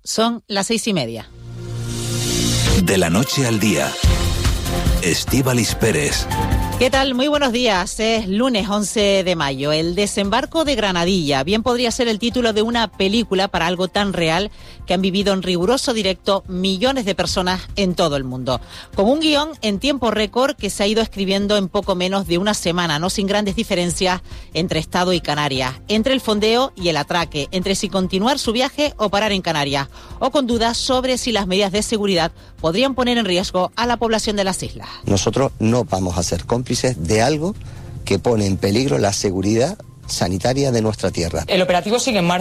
Son las 6:30. De la noche al día, Estíbaliz Pérez. ¿Qué tal? Muy buenos días. Es lunes 11 de mayo. El desembarco de Granadilla bien podría ser el título de una película para algo tan real que han vivido en riguroso directo millones de personas en todo el mundo. Con un guión en tiempo récord que se ha ido escribiendo en poco menos de una semana, no sin grandes diferencias entre Estado y Canarias, entre el fondeo y el atraque, entre si continuar su viaje o parar en Canarias, o con dudas sobre si las medidas de seguridad podrían poner en riesgo a la población de las islas. Nosotros no vamos a ser cómplices de algo que pone en peligro la seguridad sanitaria de nuestra tierra. El operativo sigue en marcha.